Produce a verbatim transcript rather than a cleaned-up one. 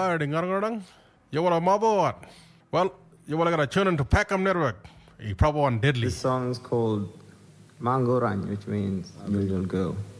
Howdy, ngarang. You wanna mother? Well, you wanna get a tune into Packham Network. You probably want deadly. This song is called Mango Run, which means You'll You'll Go.